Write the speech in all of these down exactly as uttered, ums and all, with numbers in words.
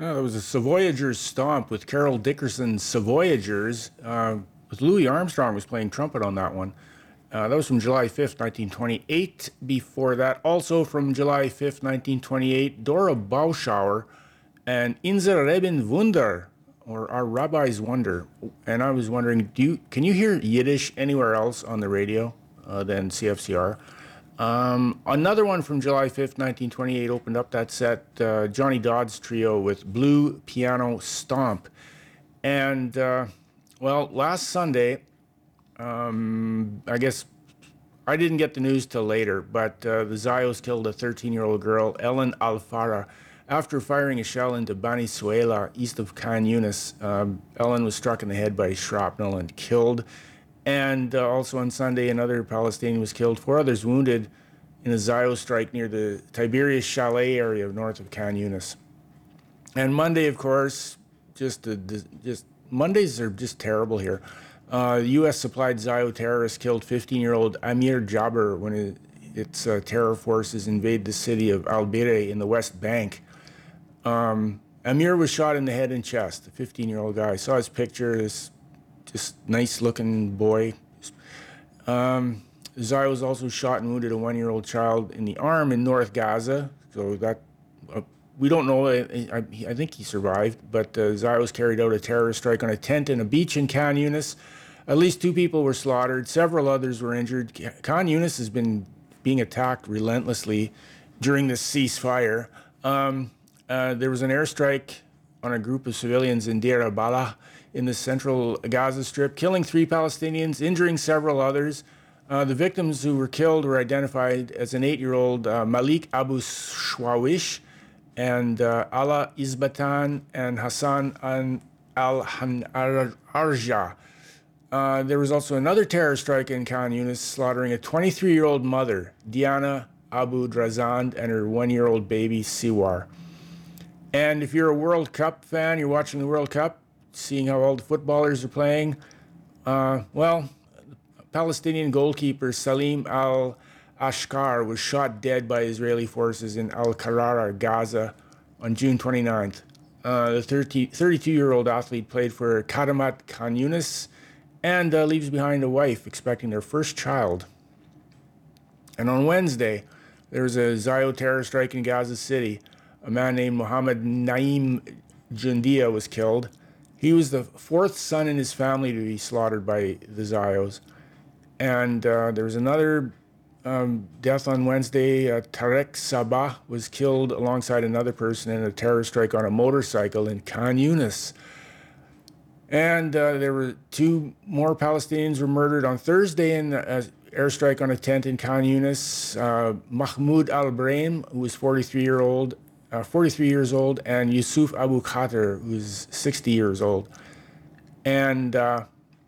Uh, there was a Savoyagers stomp with Carol Dickerson's Savoyagers. Uh, with Louis Armstrong was playing trumpet on that one. Uh, that was from July fifth, nineteen twenty-eight. Before that, also from July fifth, nineteen twenty-eight, Dora Bauschauer and Unser Reben Wunder, or Our Rabbi's Wonder. And I was wondering, do you can you hear Yiddish anywhere else on the radio uh, than C F C R? Um, another one from July fifth, nineteen twenty-eight opened up that set, uh, Johnny Dodds Trio with Blue Piano Stomp. And, uh, well, last Sunday, um, I guess I didn't get the news till later, but uh, the Zayos killed a thirteen-year-old girl, Ellen Alfara, after firing a shell into Bani Suela, east of Khan Yunis. Um, Ellen was struck in the head by shrapnel and killed. And uh, also on Sunday, another Palestinian was killed, four others wounded in a Zayo strike near the Tiberias Chalet area north of Khan Yunis. And Monday, of course, just uh, just Mondays are just terrible here. Uh, U S supplied Zayo terrorists killed fifteen-year-old Amir Jabber when it, its uh, terror forces invade the city of Al-Bire in the West Bank. Um, Amir was shot in the head and chest, a fifteen-year-old guy. I saw his picture, this just nice-looking boy. Um, Zayo was also shot and wounded a one-year-old child in the arm in North Gaza. So that, uh, we don't know, I, I, I think he survived, but uh, Zayos carried out a terrorist strike on a tent in a beach in Khan Yunis. At least two people were slaughtered, several others were injured. Khan Yunis has been being attacked relentlessly during this ceasefire. Um, uh, there was an airstrike on a group of civilians in Deir al-Balah in the central Gaza Strip, killing three Palestinians, injuring several others. Uh, the victims who were killed were identified as an eight-year-old uh, Malik Abu Shwawish and uh, Ala Izbatan and Hassan al-Arja. Uh, there was also another terror strike in Khan Yunis, slaughtering a twenty-three-year-old mother, Diana Abu Drazand, and her one-year-old baby, Siwar. And if you're a World Cup fan, you're watching the World Cup, seeing how all the footballers are playing, uh, well, Palestinian goalkeeper Salim al-Ashkar was shot dead by Israeli forces in Al-Qarara, Gaza, on June twenty-ninth. Uh, the thirty-two-year-old athlete played for Kadamat Khan Yunis and uh, leaves behind a wife expecting their first child. And on Wednesday, there was a Zayo terror strike in Gaza City. A man named Mohammed Naim Jundia was killed. He was the fourth son in his family to be slaughtered by the Zayos. And uh, there was another um, death on Wednesday. Uh, Tarek Sabah was killed alongside another person in a terror strike on a motorcycle in Khan Yunis. And uh, there were two more Palestinians were murdered on Thursday in an airstrike on a tent in Khan Yunis. Uh, Mahmoud al-Brahim, who was forty-three year old, uh, forty-three years old, and Yusuf Abu Khater, who's sixty years old. And uh,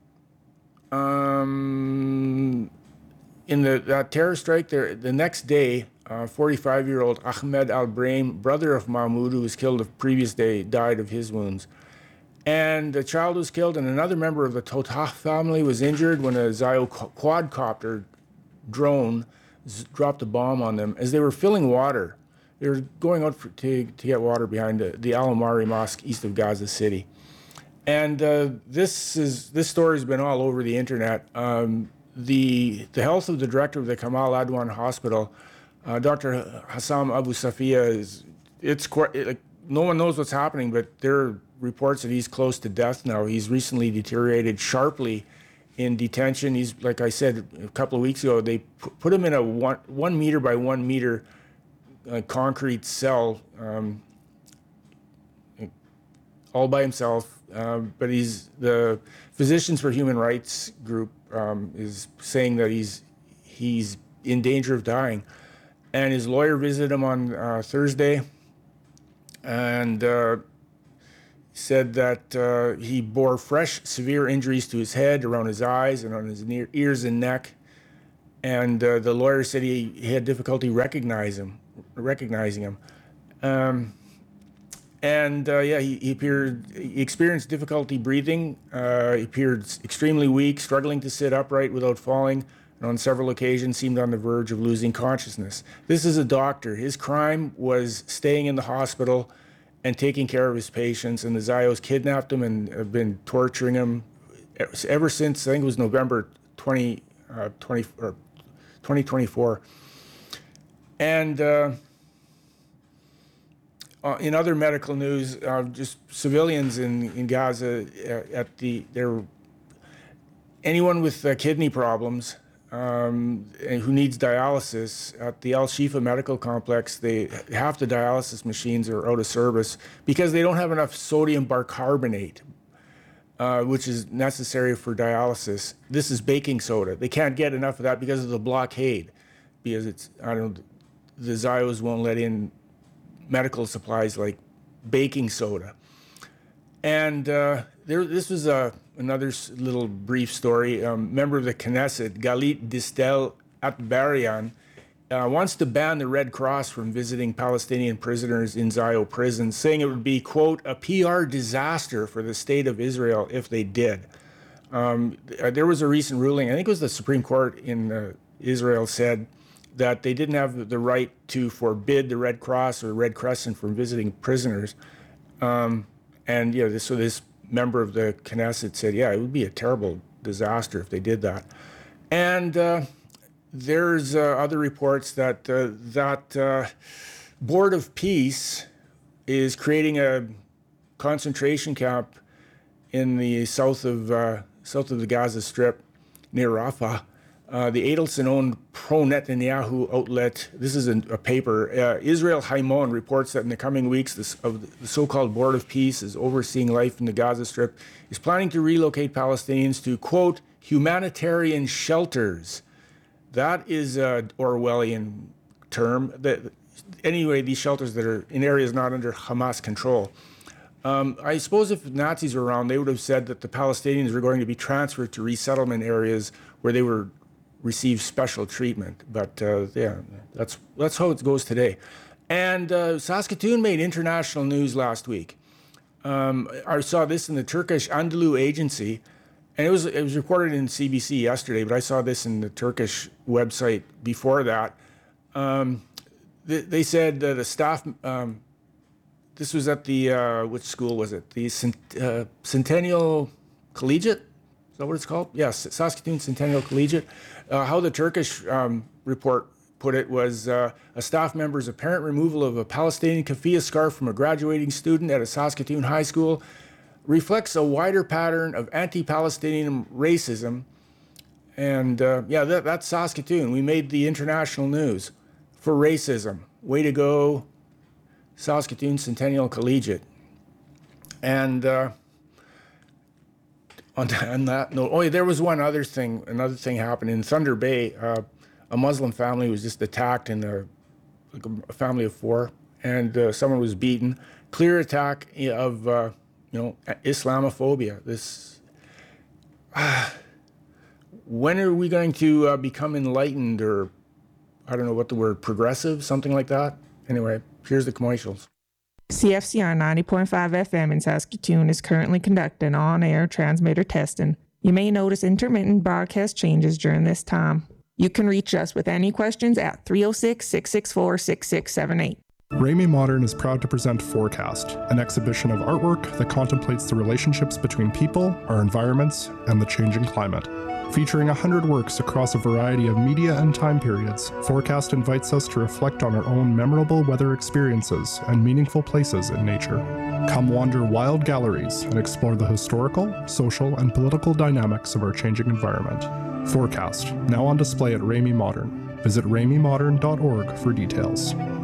um, in the that terror strike, there the next day, uh, forty-five-year-old Ahmed al-Brahim, brother of Mahmoud, who was killed the previous day, died of his wounds. And a child was killed, and another member of the Totah family was injured when a Zayo quadcopter drone z- dropped a bomb on them as they were filling water. They were going out for, to, to get water behind the, the Al-Amari Mosque east of Gaza City. And uh, this is this story has been all over the internet. Um, the the health of the director of the Kamal Adwan Hospital, uh, Doctor Hassam Abu Safiya, is it's quite, it, like, no one knows what's happening, but there are reports that he's close to death now. He's recently deteriorated sharply in detention. He's, like I said a couple of weeks ago, they p- put him in a one, one meter by one meter uh, concrete cell, um, all by himself. Uh, but he's the Physicians for Human Rights group um, is saying that he's he's in danger of dying. And his lawyer visited him on uh, Thursday, and uh, said that uh, he bore fresh severe injuries to his head, around his eyes, and on his near, ears and neck. And uh, the lawyer said he, he had difficulty recognize him, recognizing him. Um, and uh, yeah, he, he appeared, he experienced difficulty breathing. Uh, he appeared extremely weak, struggling to sit upright without falling, and on several occasions seemed on the verge of losing consciousness. This is a doctor. His crime was staying in the hospital and taking care of his patients. And the Zayos kidnapped him and have been torturing him ever since, I think it was November twentieth, uh, twenty, or twenty twenty-four. And uh, uh, in other medical news, uh, just civilians in, in Gaza, uh, at the, they're, anyone with uh, kidney problems um, and who needs dialysis at the Al Shifa Medical Complex, they half the dialysis machines are out of service because they don't have enough sodium bicarbonate, uh, which is necessary for dialysis. This is baking soda. They can't get enough of that because of the blockade, because it's, I don't know, the Zayos won't let in medical supplies like baking soda. And uh, there, this was a, another little brief story. Um, member of the Knesset, Galit Distel Atbarian, uh, wants to ban the Red Cross from visiting Palestinian prisoners in Zayo prisons, saying it would be, quote, a P R disaster for the state of Israel if they did. Um, there was a recent ruling, I think it was the Supreme Court in uh, Israel said that they didn't have the right to forbid the Red Cross or Red Crescent from visiting prisoners. Um, and yeah, this, so this member of the Knesset said, yeah, it would be a terrible disaster if they did that. And uh, there's uh, other reports that uh, that uh, Board of Peace is creating a concentration camp in the south of uh, south of the Gaza Strip near Rafah. Uh, the Adelson-owned pro-Netanyahu outlet, this is a, a paper, uh, Israel Haimon reports that in the coming weeks, this, of the so-called Board of Peace is overseeing life in the Gaza Strip, is planning to relocate Palestinians to, quote, humanitarian shelters. That is an Orwellian term. That, anyway, these shelters that are in areas not under Hamas control. Um, I suppose if Nazis were around, they would have said that the Palestinians were going to be transferred to resettlement areas where they were receive special treatment. But uh, yeah, that's that's how it goes today. And uh, Saskatoon made international news last week. Um, I saw this in the Turkish Anadolu Agency, and it was it was reported in C B C yesterday, but I saw this in the Turkish website before that. Um, they, they said uh, the staff, um, this was at the, uh, which school was it? The Cent, uh, Centennial Collegiate? Is that what it's called? Yes, Saskatoon Centennial Collegiate. Uh, how the Turkish um, report put it was uh, a staff member's apparent removal of a Palestinian keffiyeh scarf from a graduating student at a Saskatoon high school reflects a wider pattern of anti-Palestinian racism. And uh, yeah, that, that's Saskatoon. We made the international news for racism. Way to go, Saskatoon Centennial Collegiate. And uh, On, on that note, oh, yeah, there was one other thing. Another thing happened in Thunder Bay. Uh, a Muslim family was just attacked in a, like a family of four, and uh, someone was beaten. Clear attack of uh, you know Islamophobia. This. Uh, when are we going to uh, become enlightened, or I don't know what the word, progressive, something like that? Anyway, here's the commercials. C F C R ninety point five F M in Saskatoon is currently conducting on-air transmitter testing. You may notice intermittent broadcast changes during this time. You can reach us with any questions at three oh six, six six four, six six seven eight. Ramey Modern is proud to present Forecast, an exhibition of artwork that contemplates the relationships between people, our environments, and the changing climate. Featuring one hundred works across a variety of media and time periods, Forecast invites us to reflect on our own memorable weather experiences and meaningful places in nature. Come wander wild galleries and explore the historical, social, and political dynamics of our changing environment. Forecast, now on display at Ramey Modern. Visit ramey modern dot org for details.